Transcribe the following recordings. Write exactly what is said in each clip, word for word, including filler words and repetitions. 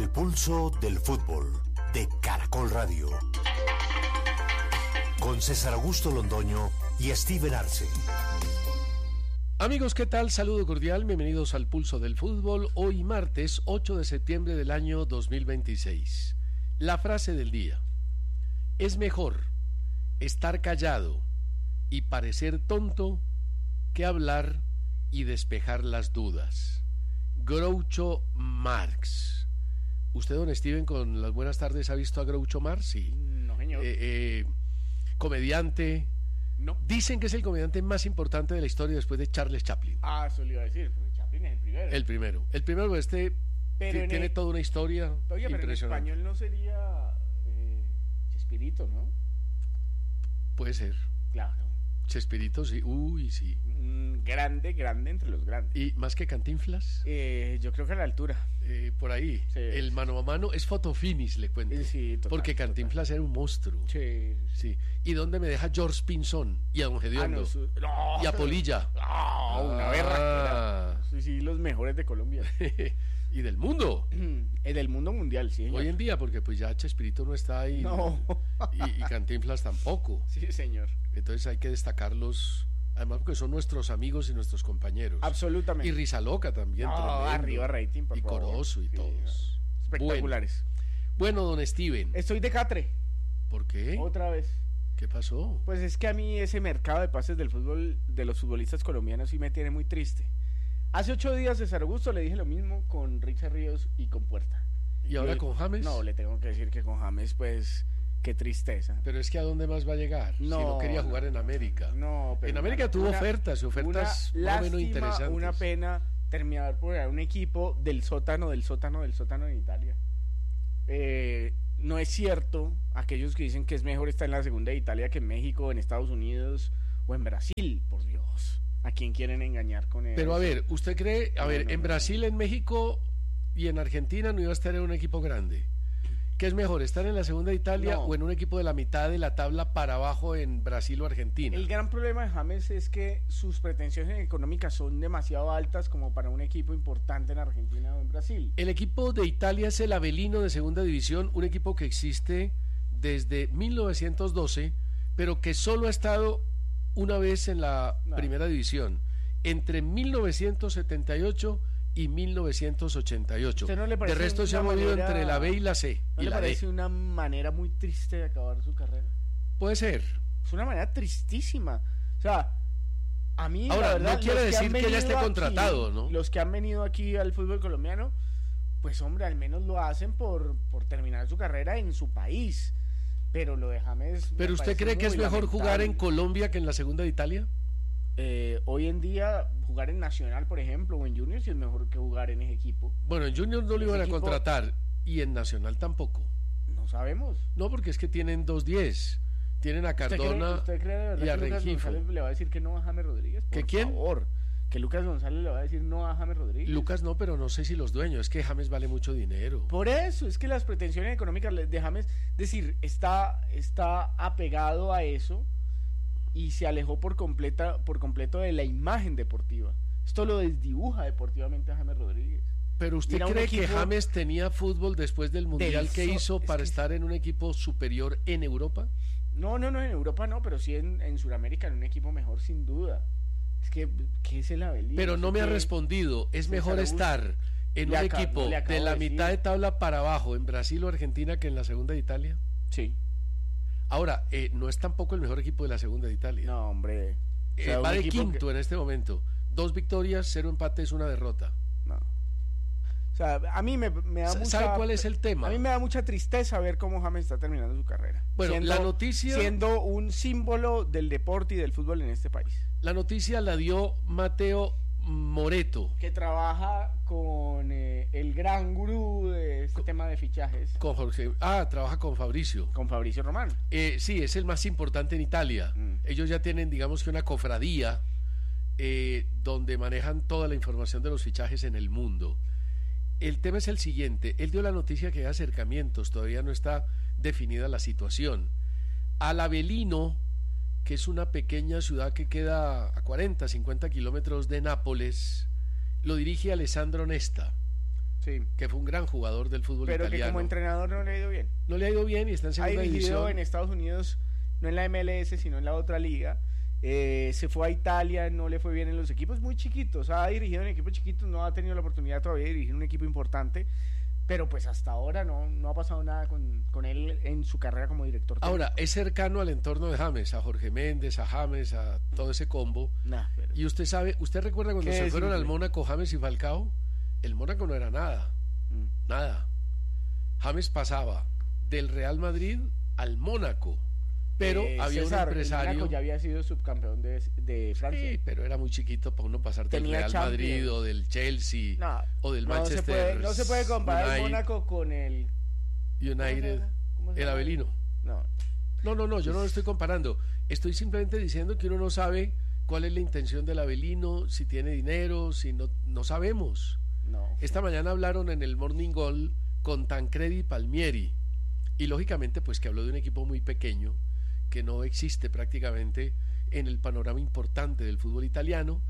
El pulso del fútbol de Caracol Radio. Con César Augusto Londoño y Steven Arce. Amigos, ¿qué tal? Saludo cordial, bienvenidos al Pulso del Fútbol, hoy martes ocho de septiembre del año dos mil veintiséis. La frase del día: es mejor estar callado y parecer tonto que hablar y despejar las dudas. Groucho Marx. ¿Usted, don Steven, con las buenas tardes ha visto a Groucho Marx? Sí. No, señor. Eh, eh, comediante. No. Dicen que es el comediante más importante de la historia después de Charles Chaplin. Ah, eso le iba a decir, porque Chaplin es el primero. El primero. El primero, este Pero tiene el... toda una historia. Oye, pero en español no sería eh, Chespirito, ¿no? Puede ser. Claro. Chespirito, sí. Uy, sí. Un grande, grande entre los grandes. ¿Y más que Cantinflas? Eh, yo creo que a la altura. Eh, por ahí. Sí, el sí. mano a mano es fotofinis, le cuento. Sí, total, porque Cantinflas total. era un monstruo. Sí, sí. ¿Y dónde me deja George Pinzón? Y a Don Gediondo. Ah, no, su... no. Y a Polilla. No, una ah. berraquera. Sí, sí, los mejores de Colombia. Y del mundo. El del mundo mundial, sí, señor. Hoy en día, porque pues ya Chespirito no está ahí. No. Y, y Cantinflas tampoco. Sí, señor. Entonces hay que destacarlos. Además porque son nuestros amigos y nuestros compañeros. Absolutamente. Y Rizaloca también. No, tremendo. arriba rating, por Y favor. Corozo y sí, todos. Espectaculares. Bueno, bueno, don Steven. Estoy de catre. ¿Por qué? Otra vez. ¿Qué pasó? Pues es que a mí ese mercado de pases del fútbol, de los futbolistas colombianos, sí me tiene muy triste. Hace ocho días, César Augusto, le dije lo mismo con Richard Ríos y con Puerta. ¿Y ahora Yo, con James? No, le tengo que decir que con James, pues, qué tristeza. Pero es que ¿a dónde más va a llegar? No, si no quería jugar no, en América. No, pero en América una, tuvo una, ofertas, ofertas una más o menos lástima, interesantes. Una pena terminar por un equipo del sótano, del sótano, del sótano en Italia. Eh, no es cierto aquellos que dicen que es mejor estar en la segunda de Italia que en México, en Estados Unidos o en Brasil, por Dios. ¿A quién quieren engañar con eso? Pero a ver, ¿usted cree, a no, ver, no, en no, Brasil, no. en México y en Argentina no iba a estar en un equipo grande? ¿Qué es mejor, estar en la segunda de Italia no. o en un equipo de la mitad de la tabla para abajo en Brasil o Argentina? El gran problema de James es que sus pretensiones económicas son demasiado altas como para un equipo importante en Argentina o en Brasil. El equipo de Italia es el Avelino de segunda división, un equipo que existe desde mil novecientos doce, pero que solo ha estado una vez en la no. primera división, entre mil novecientos setenta y ocho y mil novecientos ochenta y ocho. ¿No le de resto se ha movido manera... entre la B y la C. ¿No y le la parece D. una manera muy triste de acabar su carrera? Puede ser. Es una manera tristísima. O sea, a mí Ahora, la verdad, no quiere los que decir han que ya esté venido contratado, aquí, ¿no? Los que han venido aquí al fútbol colombiano, pues hombre, al menos lo hacen por, por terminar su carrera en su país. Pero lo de James... ¿Pero usted cree que es mejor jugar en Colombia que en la segunda de Italia? Eh, hoy en día jugar en Nacional, por ejemplo, o en Junior, sí es mejor que jugar en ese equipo. Bueno, en Junior no lo iban a equipo... contratar y en Nacional tampoco. No sabemos. No, porque es que tienen dos diez. Tienen a Cardona ¿Usted cree, usted cree de verdad y a que Lucas Rengifo. González le va a decir que no a James Rodríguez? Por ¿Que quién? favor, que Lucas González le va a decir no a James Rodríguez. Lucas no, pero no sé si los dueños. Es que James vale mucho dinero. Por eso, es que las pretensiones económicas de James, es decir, está, está apegado a eso y se alejó por completa, por completo de la imagen deportiva. Esto lo desdibuja deportivamente a James Rodríguez. Pero ¿usted Mira, cree que equipo... James tenía fútbol después del mundial del que so... hizo para es que... estar en un equipo superior en Europa? No, no, no, en Europa no, pero sí en, en Sudamérica, en un equipo mejor sin duda. Es que, ¿qué es el Avelino? Pero no me ha respondido. ¿Es mejor estar en un equipo de la mitad de tabla para abajo en Brasil o Argentina que en la segunda de Italia? Sí. Ahora, eh, no es tampoco el mejor equipo de la segunda de Italia. No, hombre. O sea, eh, va de quinto que... en este momento. Dos victorias, cero empates, una derrota. No. O sea, a mí me, me da ¿Sabe mucha... ¿Sabe cuál es el tema? A mí me da mucha tristeza ver cómo James está terminando su carrera. Bueno, siendo, la noticia... Siendo un símbolo del deporte y del fútbol en este país. La noticia la dio Mateo Moretto, que trabaja con eh, el gran gurú de este con, tema de fichajes. Con Jorge, ah, trabaja con Fabricio. Con Fabricio Romano. Eh, sí, es el más importante en Italia. Mm. Ellos ya tienen, digamos que una cofradía eh, donde manejan toda la información de los fichajes en el mundo. El tema es el siguiente, él dio la noticia que hay acercamientos, todavía no está definida la situación. Al Avelino, que es una pequeña ciudad que queda a cuarenta, cincuenta kilómetros de Nápoles, lo dirige Alessandro Nesta, Sí. que fue un gran jugador del fútbol Pero italiano. que como entrenador no le ha ido bien. No le ha ido bien y está en Ha segunda dirigido división. en Estados Unidos, no en la M L S, sino en la otra liga. Eh, se fue a Italia, no le fue bien en los equipos muy chiquitos. Ha dirigido en equipos chiquitos, no ha tenido la oportunidad todavía de dirigir un equipo importante. Pero pues hasta ahora no, no ha pasado nada con, con él en su carrera como director técnico. Ahora, es cercano al entorno de James, a Jorge Méndez, a James, a todo ese combo. Nah, pero... Y usted sabe, ¿usted recuerda cuando ¿Qué se es, fueron al hombre? Mónaco James y Falcao? El Mónaco no era nada, Mm. nada. James pasaba del Real Madrid al Mónaco, pero Eh, había César, un el empresario. Mónaco ya había sido subcampeón de, de Francia. Sí, pero era muy chiquito para uno pasar del Tenía Real Champions. Madrid o del Chelsea No, o del no se Manchester puede, no se puede comparar el United- Mónaco con el... ¿cómo se United, llama? ¿Cómo se el llama? Avelino. No, No, no, no, yo no lo estoy comparando. Estoy simplemente diciendo que uno no sabe cuál es la intención del Avelino, si tiene dinero, si no, no sabemos. no. Esta mañana hablaron en el Morning Goal con Tancredi Palmieri y lógicamente pues que habló de un equipo muy pequeño que no existe prácticamente en el panorama importante del fútbol italiano,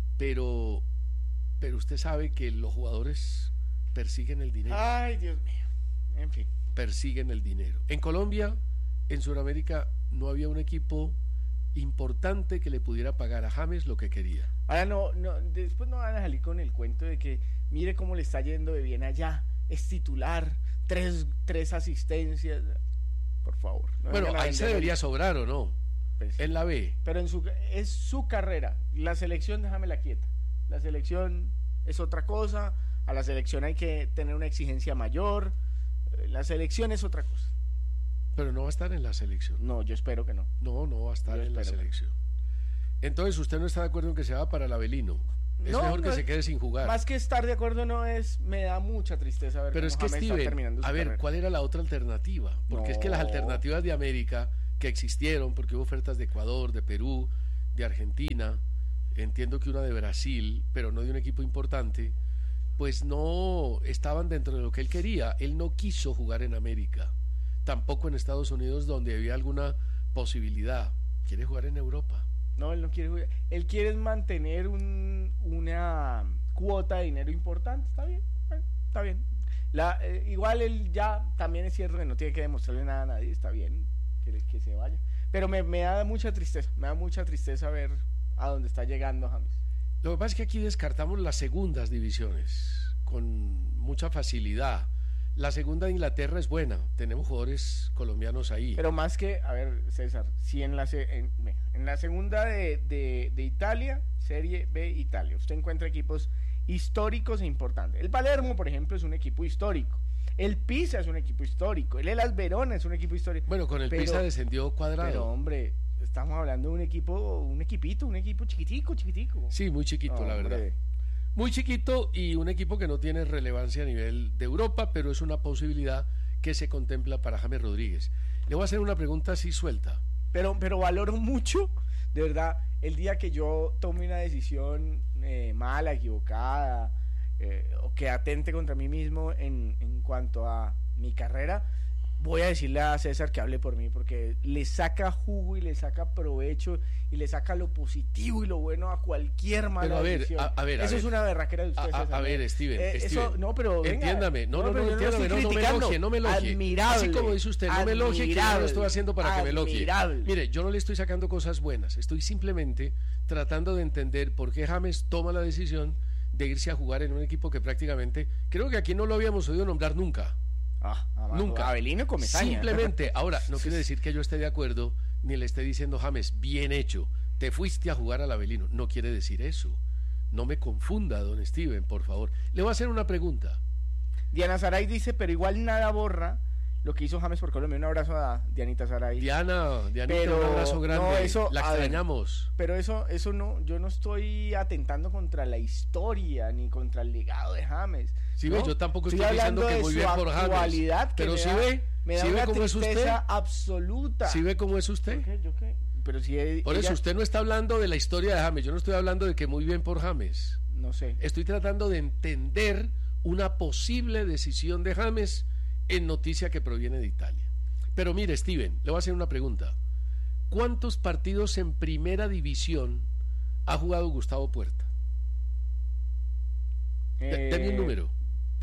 pero pero usted sabe que los jugadores persiguen el dinero, Ay, Dios mío. En fin. persiguen el dinero. En Colombia, en Sudamérica no había un equipo importante que le pudiera pagar a James lo que quería. Ahora no, no, después no van a salir con el cuento de que mire cómo le está yendo de bien allá, es titular, tres, tres asistencias, por favor. No Bueno, vengan a ahí se vender debería el- sobrar, ¿o no? pues, En la B. pero en su, es su carrera, la selección déjamela quieta, la selección es otra cosa, a la selección hay que tener una exigencia mayor, eh, la selección es otra cosa. Pero no va a estar en la selección. No, yo espero que no. No, no va a estar Yo en la espero que no. selección. Entonces, ¿usted no está de acuerdo en que se va para el Avelino? Es No, mejor que no, se quede sin jugar. Más que estar de acuerdo no es, me da mucha tristeza ver Pero cómo es que James está Steven, terminando su a ver, carrera. ¿cuál era la otra alternativa? Porque es que las No. alternativas de América que existieron, porque hubo ofertas de Ecuador, de Perú, de Argentina, entiendo que una de Brasil, pero no de un equipo importante, pues no estaban dentro de lo que él quería. Él no quiso jugar en América, tampoco en Estados Unidos, donde había alguna posibilidad. Quiere jugar en Europa. No, él no quiere jugar. Él quiere mantener un, una cuota de dinero importante. Está bien, bueno, está bien. La, eh, igual él ya también es cierto que no tiene que demostrarle nada a nadie. Está bien que, que se vaya. Pero me, me da mucha tristeza. Me da mucha tristeza ver a dónde está llegando James. Lo que pasa es que aquí descartamos las segundas divisiones con mucha facilidad. La segunda de Inglaterra es buena, tenemos jugadores colombianos ahí. Pero más que, a ver, César, si en la, se- en, venga, en la segunda de, de, de Italia, Serie B Italia, usted encuentra equipos históricos e importantes. El Palermo, por ejemplo, es un equipo histórico. El Pisa es un equipo histórico. El Hellas Verona es un equipo histórico. Bueno, con el pero- Pisa descendió Cuadrado. Pero, hombre, estamos hablando de un equipo, un equipito, un equipo chiquitico, chiquitico. Sí, muy chiquito, No, la hombre. verdad. Muy chiquito y un equipo que no tiene relevancia a nivel de Europa, pero es una posibilidad que se contempla para James Rodríguez. Le voy a hacer una pregunta así suelta. Pero, pero valoro mucho, de verdad, el día que yo tome una decisión eh, mala, equivocada, eh, o que atente contra mí mismo en, en cuanto a mi carrera, voy a decirle a César que hable por mí, porque le saca jugo y le saca provecho y le saca lo positivo y lo bueno a cualquier mala Pero a ver, decisión. a- a ver, a Eso ver. es una berraquera de usted, A, a- César. a ver, Steven, Eh, eso- Steven, no, pero venga. entiéndame, no, no, no, pero yo entiéndame, estoy no, no me criticando. elogie, no me elogie. Admirable, Así como dice usted, no me elogie, que yo no lo estoy haciendo para que me elogie. admirable. Mire, yo no le estoy sacando cosas buenas, estoy simplemente tratando de entender por qué James toma la decisión de irse a jugar en un equipo que prácticamente, creo que aquí no lo habíamos oído nombrar nunca. Ah, abajo. Nunca. Avelino Comesaña. Simplemente, ahora, no quiere decir que yo esté de acuerdo, ni le esté diciendo, James, bien hecho, te fuiste a jugar al Avelino. No quiere decir eso. No me confunda, don Steven, por favor. Le voy a hacer una pregunta. Diana Saray dice, pero igual nada borra lo que hizo James por Colombia. Un abrazo a Dianita Saray. Diana, Dianita, Pero, un abrazo grande. no, eso, la a ver, extrañamos. Pero eso, eso no, yo no estoy atentando contra la historia ni contra el legado de James. Sí ¿no? ve, yo tampoco estoy hablando diciendo que de muy su bien por James. actualidad, que Pero me sí da- ve, me da sí ve una cómo es usted. tristeza absoluta. ¿Sí ve cómo es usted? ¿Yo qué? ¿Yo qué? Pero si e- Por ella- eso usted no está hablando de la historia de James. Yo no estoy hablando de que muy bien por James. no sé. Estoy tratando de entender una posible decisión de James en noticia que proviene de Italia. Pero mire, Steven, le voy a hacer una pregunta. ¿Cuántos partidos en primera división ha jugado Gustavo Puerta? Eh, Deme un número.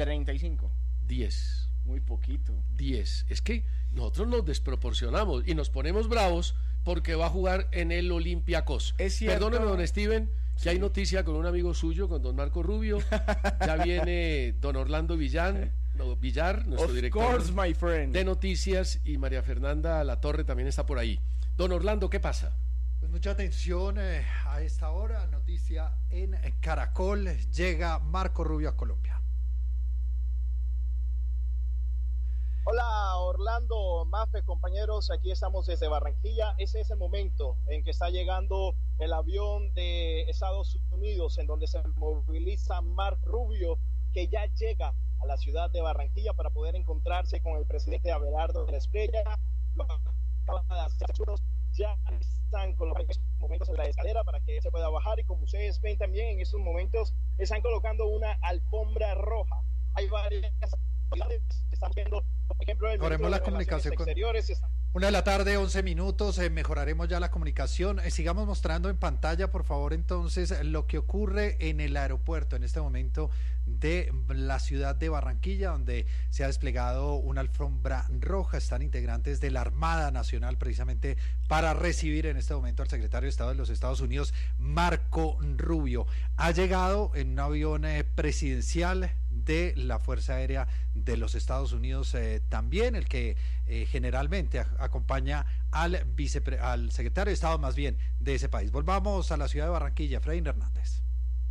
treinta y cinco. diez. Muy poquito. diez. Es que nosotros nos desproporcionamos y nos ponemos bravos porque va a jugar en el Olympiacos. Es cierto. Perdóneme, don Steven, que Sí. hay noticia con un amigo suyo, con don Marco Rubio. Ya viene don Orlando Villán, no, Villar, nuestro Of director course, my friend. de noticias, y María Fernanda Latorre también está por ahí. Don Orlando, ¿qué pasa? Pues mucha atención eh, a esta hora, noticia en Caracol, llega Marco Rubio a Colombia. Hola Orlando, Mafe, compañeros, aquí estamos desde Barranquilla. Ese es el momento en que está llegando el avión de Estados Unidos, en donde se moviliza Marco Rubio, que ya llega a la ciudad de Barranquilla para poder encontrarse con el presidente Abelardo de la Espriella. Lo acaban de hacer, ya están colocando en estos momentos en la escalera para que se pueda bajar, y como ustedes ven también en estos momentos están colocando una alfombra roja. Hay varias actividades que están viendo, por ejemplo, el Mejoremos la Ministro de comunicación Relaciones con- Exteriores está- Una de la tarde, once minutos, eh, mejoraremos ya la comunicación. Eh, sigamos mostrando en pantalla, por favor, entonces, lo que ocurre en el aeropuerto en este momento de la ciudad de Barranquilla, donde se ha desplegado una alfombra roja. Están integrantes de la Armada Nacional precisamente para recibir en este momento al secretario de Estado de los Estados Unidos, Marco Rubio. Ha llegado en un avión eh, presidencial de la Fuerza Aérea de los Estados Unidos, eh, también el que eh, generalmente a- acompaña al, vicepre al secretario de Estado más bien de ese país. Volvamos a la ciudad de Barranquilla, Efraín Hernández.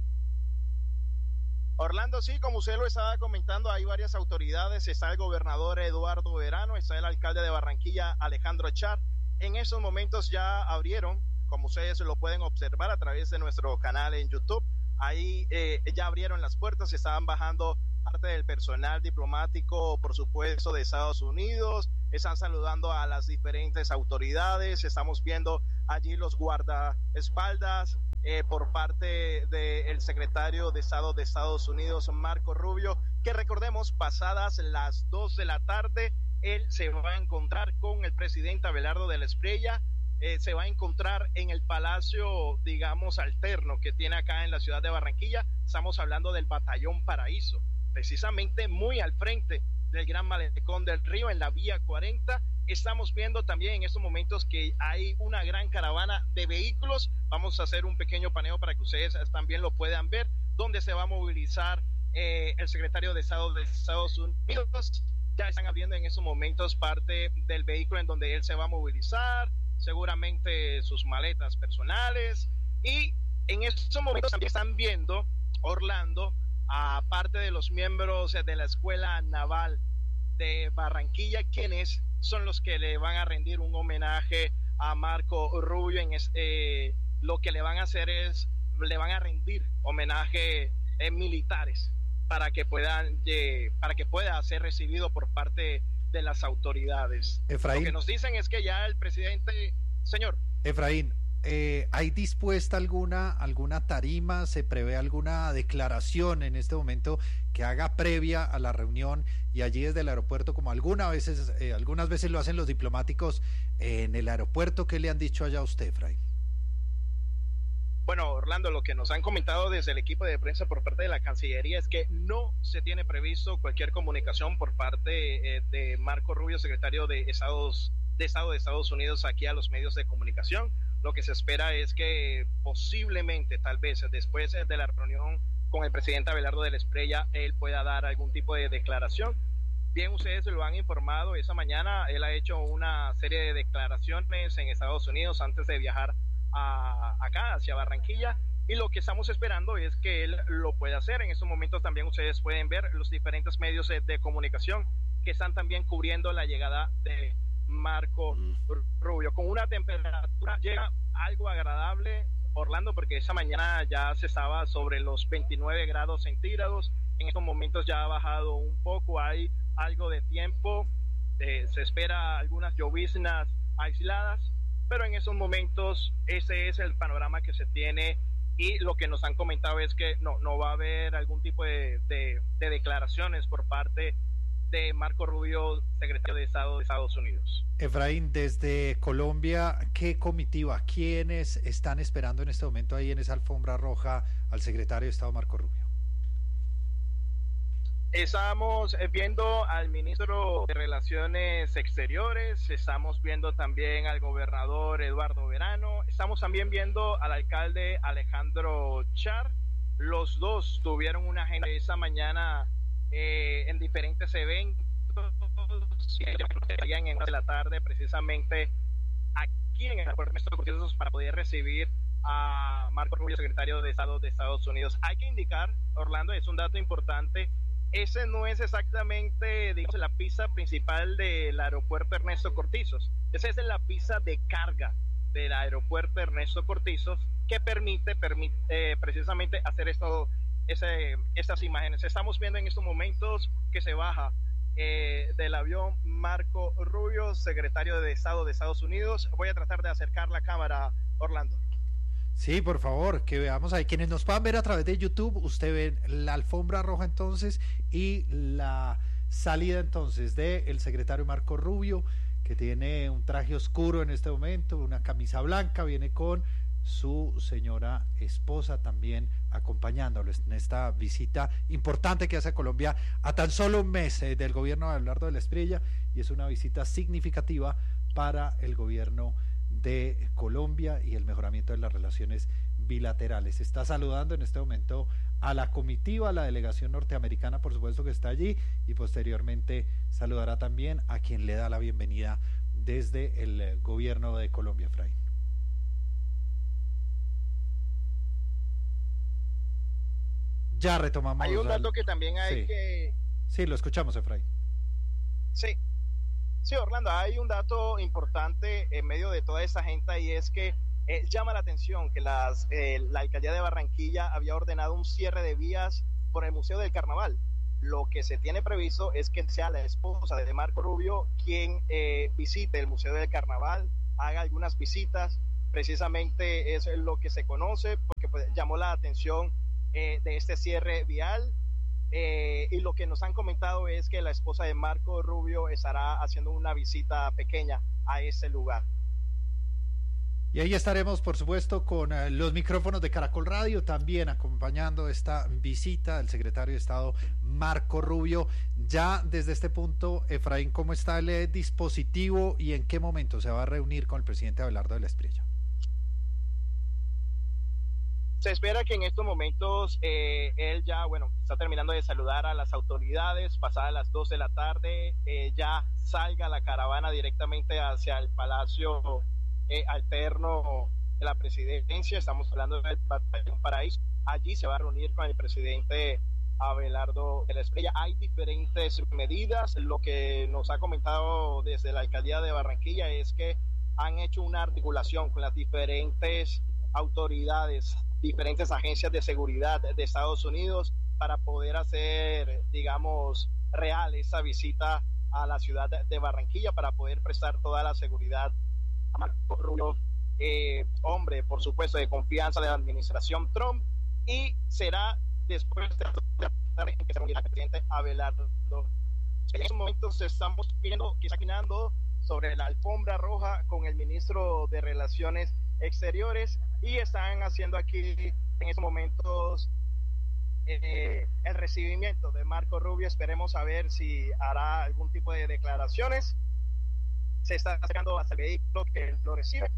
Orlando, sí, como usted lo estaba comentando, hay varias autoridades. Está el gobernador Eduardo Verano, está el alcalde de Barranquilla, Alejandro Char. En estos momentos ya abrieron, como ustedes lo pueden observar a través de nuestro canal en YouTube, ahí eh, ya abrieron las puertas, estaban bajando parte del personal diplomático, por supuesto, de Estados Unidos, están saludando a las diferentes autoridades, estamos viendo allí los guardaespaldas eh, por parte del secretario de Estado de Estados Unidos, Marco Rubio, que recordemos, pasadas las dos de la tarde, él se va a encontrar con el presidente Abelardo de la Espriella. Eh, se va a encontrar en el palacio, digamos, alterno que tiene acá en la ciudad de Barranquilla. Estamos hablando del Batallón Paraíso, precisamente muy al frente del Gran Malecón del Río, en la vía cuarenta. Estamos viendo también en estos momentos que hay una gran caravana de vehículos. Vamos a hacer un pequeño paneo para que ustedes también lo puedan ver, donde se va a movilizar eh, el secretario de Estado de Estados Unidos. Ya están abriendo en estos momentos parte del vehículo en donde él se va a movilizar, seguramente sus maletas personales, y en estos momentos también están viendo, Orlando, a parte de los miembros de la Escuela Naval de Barranquilla, quienes son los que le van a rendir un homenaje a Marco Rubio. En es, eh, lo que le van a hacer es, le van a rendir homenaje eh, militares para que puedan, eh, para que pueda ser recibido por parte de las autoridades. Efraín. Lo que nos dicen es que ya el presidente, señor. Efraín, eh, ¿hay dispuesta alguna, alguna tarima? ¿Se prevé alguna declaración en este momento que haga previa a la reunión, y allí desde el aeropuerto, como algunas veces, eh, algunas veces lo hacen los diplomáticos en el aeropuerto? ¿Qué le han dicho allá a usted, Efraín? Bueno, Orlando, lo que nos han comentado desde el equipo de prensa por parte de la Cancillería es que no se tiene previsto cualquier comunicación por parte eh, de Marco Rubio, secretario de Estados de Estado de Estados Unidos, aquí a los medios de comunicación. Lo que se espera es que posiblemente, tal vez después de la reunión con el presidente Abelardo de la Espriella, él pueda dar algún tipo de declaración. Bien, ustedes lo han informado, esa mañana él ha hecho una serie de declaraciones en Estados Unidos antes de viajar a, acá hacia Barranquilla, y lo que estamos esperando es que él lo pueda hacer. En estos momentos también ustedes pueden ver los diferentes medios de, de comunicación que están también cubriendo la llegada de Marco Rubio, con una temperatura llega algo agradable, Orlando, porque esa mañana ya se estaba sobre los veintinueve grados centígrados. En estos momentos ya ha bajado un poco, hay algo de tiempo, eh, se espera algunas lloviznas aisladas, pero en esos momentos ese es el panorama que se tiene, y lo que nos han comentado es que no, no va a haber algún tipo de, de, de declaraciones por parte de Marco Rubio, secretario de Estado de Estados Unidos. Efraín, desde Colombia, ¿qué comitiva, quiénes están esperando en este momento ahí en esa alfombra roja al secretario de Estado Marco Rubio? Estamos viendo al ministro de Relaciones Exteriores, estamos viendo también al gobernador Eduardo Verano, estamos también viendo al alcalde Alejandro Char. Los dos tuvieron una agenda esa mañana eh, en diferentes eventos. En una de la tarde, precisamente aquí en el aeropuerto Ernesto Cortizos, para poder recibir a Marco Rubio, secretario de Estado de Estados Unidos. Hay que indicar, Orlando, es un dato importante. Ese no es exactamente, digamos, la pista principal del aeropuerto Ernesto Cortizos. Esa es la pista de carga del aeropuerto Ernesto Cortizos, que permite, permite eh, precisamente hacer esto, ese, estas imágenes. Estamos viendo en estos momentos que se baja eh, del avión Marco Rubio, secretario de Estado de Estados Unidos. Voy a tratar de acercar la cámara, Orlando. Sí, por favor, que veamos ahí. Quienes nos puedan ver a través de YouTube, usted ve la alfombra roja entonces y la salida entonces del secretario Marco Rubio, que tiene un traje oscuro en este momento, una camisa blanca, viene con su señora esposa también acompañándolo en esta visita importante que hace a Colombia a tan solo un mes eh, del gobierno de Abelardo de la Espriella, y es una visita significativa para el gobierno de Colombia y el mejoramiento de las relaciones bilaterales. Está saludando en este momento a la comitiva, a la delegación norteamericana, por supuesto, que está allí, y posteriormente saludará también a quien le da la bienvenida desde el gobierno de Colombia, Efraín. Ya retomamos. Hay un dato al... que también hay sí. que... Sí, lo escuchamos, Efraín. Sí. Sí, Orlando, hay un dato importante en medio de toda esa gente, y es que eh, llama la atención que las, eh, la alcaldía de Barranquilla había ordenado un cierre de vías por el Museo del Carnaval. Lo que se tiene previsto es que sea la esposa de Marco Rubio quien eh, visite el Museo del Carnaval, haga algunas visitas. Precisamente es lo que se conoce, porque pues, llamó la atención eh, de este cierre vial. Eh, y lo que nos han comentado es que la esposa de Marco Rubio estará haciendo una visita pequeña a ese lugar. Y ahí estaremos, por supuesto, con uh, los micrófonos de Caracol Radio, también acompañando esta visita del secretario de Estado Marco Rubio. Ya desde este punto, Efraín, ¿cómo está el eh, dispositivo y en qué momento se va a reunir con el presidente Abelardo de la Espriella? Se espera que en estos momentos eh, él ya, bueno, está terminando de saludar a las autoridades, pasadas las dos de la tarde, eh, ya salga la caravana directamente hacia el Palacio eh, Alterno de la Presidencia. Estamos hablando del Batallón Paraíso. Allí se va a reunir con el presidente Abelardo de la Espriella. Hay diferentes medidas. Lo que nos ha comentado desde la alcaldía de Barranquilla es que han hecho una articulación con las diferentes autoridades, diferentes agencias de seguridad de Estados Unidos para poder hacer, digamos, real esa visita a la ciudad de Barranquilla, para poder prestar toda la seguridad a Marco Rubio, eh, hombre, por supuesto, de confianza de la administración Trump, y será después de la que se reunirá el presidente Abelardo. En estos momentos estamos viendo que está caminando sobre la alfombra roja con el ministro de Relaciones Exteriores, y están haciendo aquí en estos momentos eh, el recibimiento de Marco Rubio. Esperemos a ver si hará algún tipo de declaraciones. Se está acercando hasta el vehículo que lo recibe.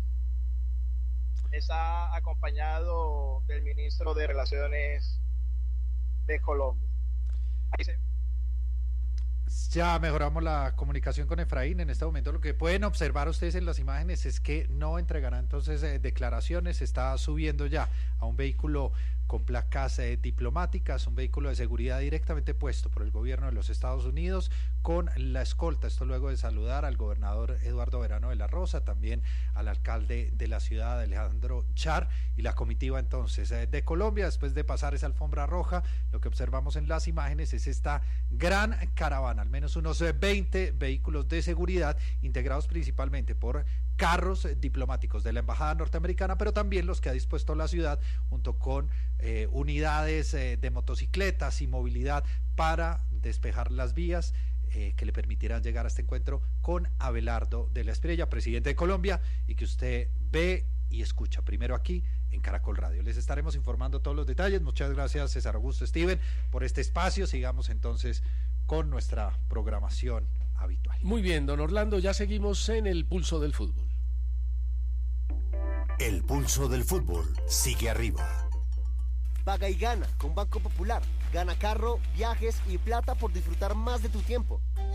Está acompañado del ministro de Relaciones de Colombia. Ahí se... Ya mejoramos la comunicación con Efraín. En este momento lo que pueden observar ustedes en las imágenes es que no entregará entonces eh, declaraciones. Está subiendo ya a un vehículo con placas eh, diplomáticas, un vehículo de seguridad directamente puesto por el gobierno de los Estados Unidos, con la escolta. Esto luego de saludar al gobernador Eduardo Verano de la Rosa, también al alcalde de la ciudad, Alejandro Char, y la comitiva entonces eh, de Colombia. Después de pasar esa alfombra roja, lo que observamos en las imágenes es esta gran caravana, al menos unos veinte vehículos de seguridad, integrados principalmente por carros eh, diplomáticos de la embajada norteamericana, pero también los que ha dispuesto la ciudad, junto con eh, unidades eh, de motocicletas y movilidad para despejar las vías eh, que le permitirán llegar a este encuentro con Abelardo de la Espriella, presidente de Colombia, y que usted ve y escucha primero aquí en Caracol Radio. Les estaremos informando todos los detalles. Muchas gracias, César Augusto, Steven, por este espacio. Sigamos entonces con nuestra programación habitual. Muy bien, don Orlando, ya seguimos en el pulso del fútbol. El pulso del fútbol sigue arriba. Paga y gana con Banco Popular. Gana carro, viajes y plata por disfrutar más de tu tiempo.